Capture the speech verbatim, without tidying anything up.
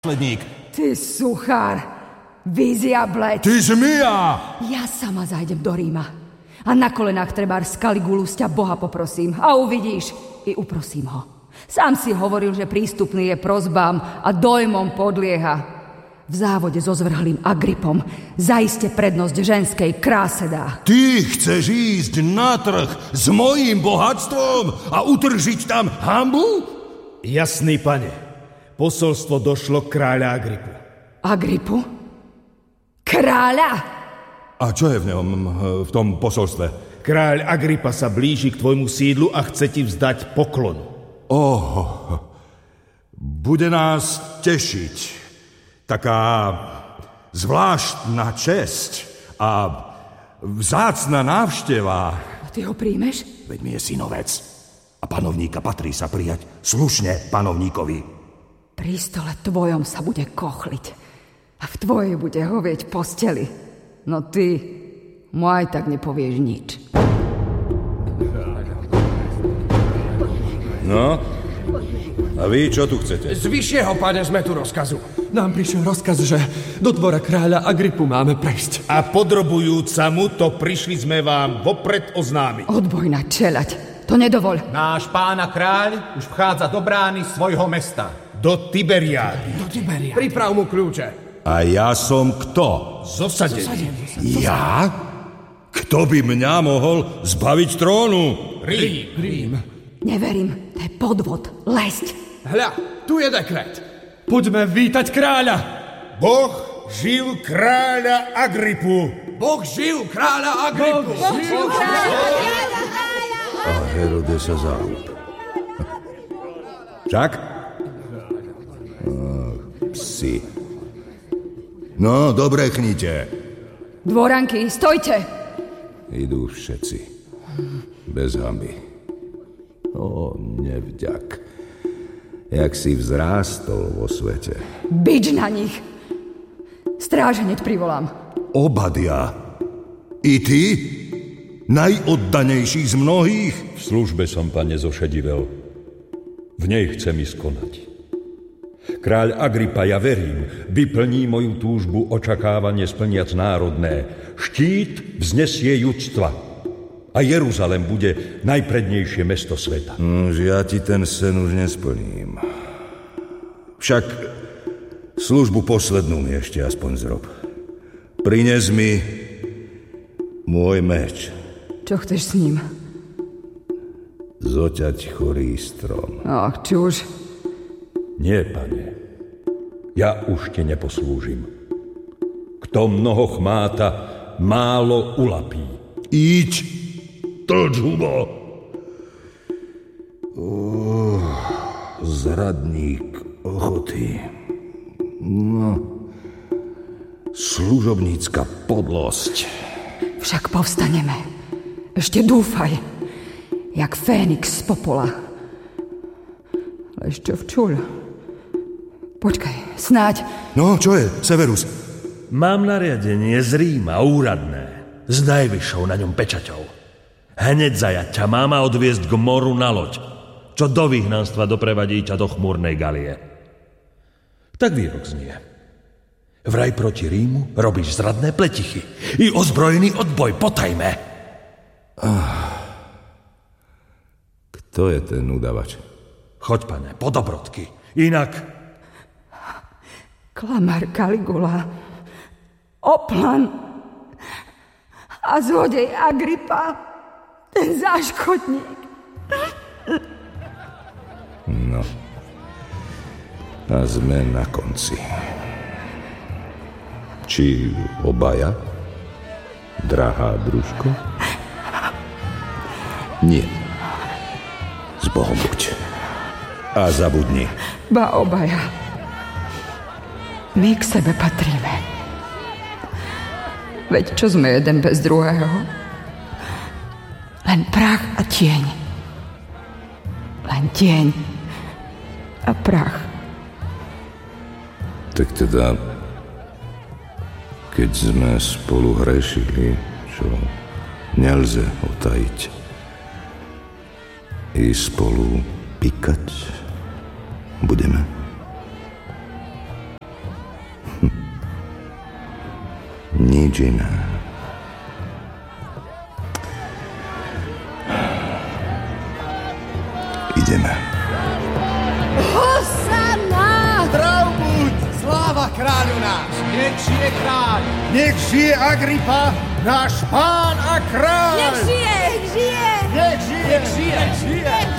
Sledník. Ty suchár, vyziablec. Ty zmija! Ja sama zajdem do Ríma. A na kolenách trebár z Kaligulu z ťa Boha poprosím. A uvidíš, i uprosím ho. Sám si hovoril, že prístupný je prosbám a dojmom podlieha. V závode so zvrhlým Agripom zaiste prednosť ženskej kráse dá. Ty chceš ísť na trh s mojím bohatstvom a utržiť tam hanbu? Jasný, pane. Posolstvo došlo k kráľa Agripu. Agripu? Kráľa? A čo je v ňom, v tom posolstve? Kráľ Agripa sa blíži k tvojmu sídlu a chce ti vzdať poklon. Oh, bude nás tešiť taká zvláštna česť a vzácna návšteva. A ty ho príjmeš? Veď mi je synovec a panovníka patrí sa prijať slušne panovníkovi. Pri stole tvojom sa bude kochliť a v tvojej bude hovieť posteli. No ty mu aj tak nepovieš nič. No, a vy čo tu chcete? Z vyššieho, páne, sme tu rozkazu. Nám prišiel rozkaz, že do dvora kráľa Agripu máme prejsť. A podrobujúca mu to prišli sme vám vopred oznámiť. Odbojná čeľať, to nedovoľ. Náš pána kráľ už vchádza do brány svojho mesta. Do Tiberiády. Do Tiberiády. Priprav mu kľúče. A ja som kto? Zosadený. Ja? Kto by mňa mohol zbaviť trónu? Rím. Rím. Neverím, to je podvod, lesť. Hľa, tu je dekret. Poďme vítať kráľa. Boh žil kráľa Agripu. Boh žil kráľa Agripu. Boh žil kráľa. A Herode sa zahúb. Čak? Psi. No, dobre, chnite. Dvoranky, stojte. Idú všetci. Bez hanby. O, nevďak. Jak si vzrástol vo svete. Bič na nich. Stráže hneď privolám. Obadia. I ty? Najoddanejší z mnohých? V službe som, pane, zošedivel. V nej chcem ísť konať. Kráľ Agripa, ja verím, vyplní moju túžbu očakávanie splniac národné. Štít vznesie judstva a Jeruzalem bude najprednejšie mesto sveta. No, že ja ti ten sen už nesplním. Však službu poslednú mi ešte aspoň zrob. Prines mi môj meč. Čo chceš s ním? Zoťať chorý strom. Ach, čuž. Nie, pane, ja už ti neposlúžim. Kto mnoho chmáta, málo ulapí. Iď, tlč hubo. Oh, zradník ochoty. No, služobnícka podlosť. Však povstaneme. Ešte dúfaj. Jak Fénix z popola. Ešte včuľ. Počkaj, snáď. No, čo je, Severus? Mám nariadenie z Ríma, úradné, s najvyššou na ňom pečaťou. Hneď zajať ťa mám a odviesť k moru na loď, čo do vyhnanstva doprevadí ťa do chmúrnej galie. Tak výrok znie. Vraj proti Rímu robíš zradné pletichy i ozbrojený odboj, potajme. Ah, kto je ten udavač? Choď, pane, po dobrodky, inak... Klamár Kaligula, oplan a zlodej Agripa, ten záškodník. No, a sme na konci. Či obaja, drahá družko? Nie. S Bohom buď. A zabudni. Ba obaja. My k sebe patríme. Veď čo sme jeden bez druhého? Len prach a tieň. Len tieň a prach. Tak teda, keď sme spolu hrešili, čo nelze otajiť, i spolu pikať budeme. Nič iné. Ideme. Hosanna! Zdrav buď! Sláva kráľu náš! Nech žije kráľ! Nech žije Agripa, náš pán a kráľ! Nech žije! Nech žije! Nech žije! Nech žije! Nech žije!